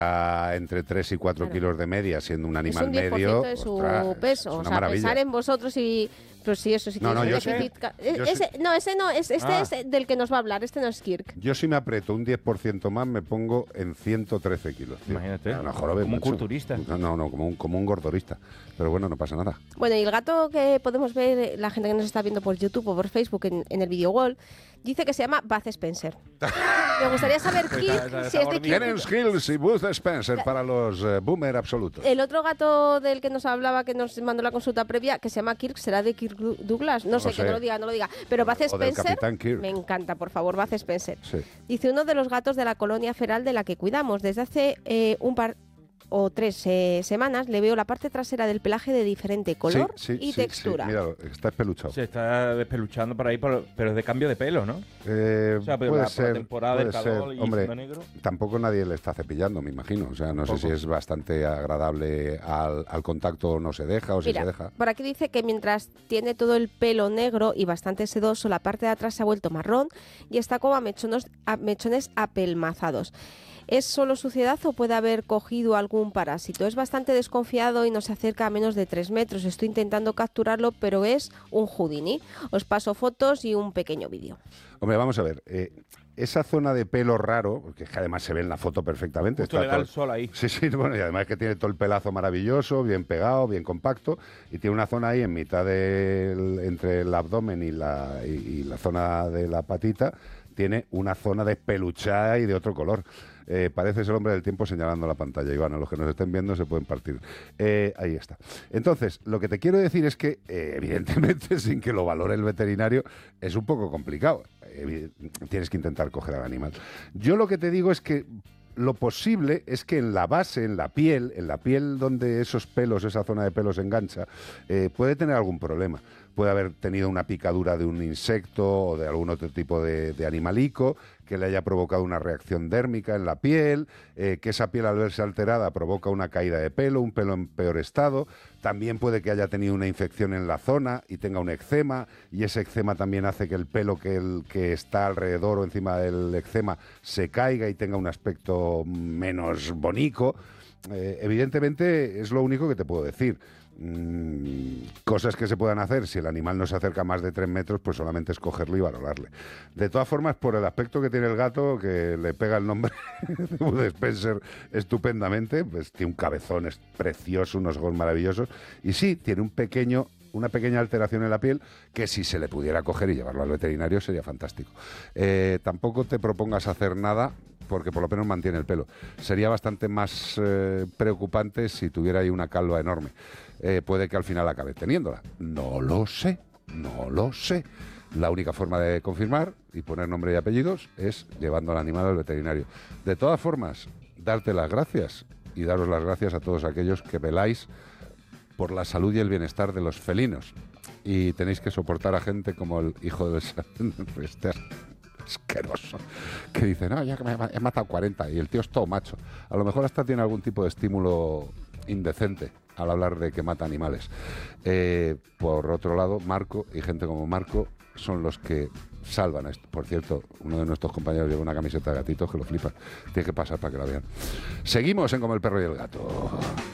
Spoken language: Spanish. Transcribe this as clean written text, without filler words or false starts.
entre 3 y 4 kilos de media, siendo un animal es un 10% medio. de su ostras, peso. es o una sea, maravilla. pensar en vosotros y... Pues sí, eso sí que No, no, es yo un sé. déficit ese no, es del que nos va a hablar, este no es Kirk. Yo si me aprieto un 10% más me pongo en 113 kilos. Tío. Imagínate. No, jorobe Como un mucho. culturista. No, como un gordorista. Pero bueno, no pasa nada. Bueno, y el gato que podemos ver, la gente que nos está viendo por YouTube o por Facebook en el video wall, dice que se llama Bud Spencer. Me gustaría saber, Kirk, si es de Kirk. Terence Hills y Bud Spencer para los boomer absolutos. El otro gato del que nos hablaba, que nos mandó la consulta previa, que se llama Kirk, será de Kirk Douglas. No sé, que no lo diga. Pero Bud Spencer, Capitán Kirk. me encanta, por favor, Bud Spencer. Sí. Dice, uno de los gatos de la colonia feral de la que cuidamos. Desde hace un par o 3 semanas le veo la parte trasera del pelaje de diferente color y textura. Sí, míralo, está espeluchado. Se está despeluchando por ahí, pero es de cambio de pelo, ¿no? O sea, pero puede la ser, temporada del calor y hombre, siendo negro. tampoco nadie le está cepillando, me imagino. O sea, no sé si es bastante agradable al contacto o no se deja o si Mira, se deja. por aquí dice que mientras tiene todo el pelo negro y bastante sedoso, la parte de atrás se ha vuelto marrón y está como a mechones apelmazados. ¿Es solo suciedad o puede haber cogido algún parásito? Es bastante desconfiado y no se acerca a menos de 3 metros. Estoy intentando capturarlo, pero es un Houdini. Os paso fotos y un pequeño vídeo. Hombre, vamos a ver. Esa zona de pelo raro, que además se ve en la foto perfectamente. Justo le da el sol ahí. Sí, bueno, y además que tiene todo el pelazo maravilloso, bien pegado, bien compacto, y tiene una zona ahí en mitad entre el abdomen y la zona de la patita, tiene una zona de peluchada y de otro color. Parece ser el hombre del tiempo señalando la pantalla. Iván, a los que nos estén viendo se pueden partir. Ahí está. Entonces, lo que te quiero decir es que, evidentemente, sin que lo valore el veterinario, es un poco complicado. Tienes que intentar coger al animal. Yo lo que te digo es que lo posible es que en la base, en la piel donde esos pelos, esa zona de pelos engancha, puede tener algún problema. Puede haber tenido una picadura de un insecto o de algún otro tipo de animalico que le haya provocado una reacción dérmica en la piel, que esa piel al verse alterada provoca una caída de pelo, un pelo en peor estado. También puede que haya tenido una infección en la zona y tenga un eczema, y ese eczema también hace que el pelo que está alrededor o encima del eczema se caiga y tenga un aspecto menos bonito. Evidentemente es lo único que te puedo decir. Cosas que se puedan hacer si el animal no se acerca más de 3 metros, pues solamente es cogerlo y valorarle. De todas formas, por el aspecto que tiene el gato, que le pega el nombre de Bud Spencer estupendamente, pues tiene un cabezón, es precioso, unos ojos maravillosos, y sí, tiene una pequeña alteración en la piel que si se le pudiera coger y llevarlo al veterinario sería fantástico. Tampoco te propongas hacer nada porque por lo menos mantiene el pelo. Sería bastante más preocupante si tuviera ahí una calva enorme. Puede que al final acabe teniéndola. No lo sé. La única forma de confirmar y poner nombre y apellidos es llevando al animal al veterinario. De todas formas, darte las gracias y daros las gracias a todos aquellos que veláis por la salud y el bienestar de los felinos. Y tenéis que soportar a gente como el hijo del asqueroso, que dice, no, ya que he matado 40 y el tío es todo macho. A lo mejor hasta tiene algún tipo de estímulo indecente al hablar de que mata animales. Por otro lado, Marco y gente como Marco son los que salvan esto. Por cierto, uno de nuestros compañeros lleva una camiseta de gatitos que lo flipa. Tiene que pasar para que la vean. Seguimos en Como el perro y el gato.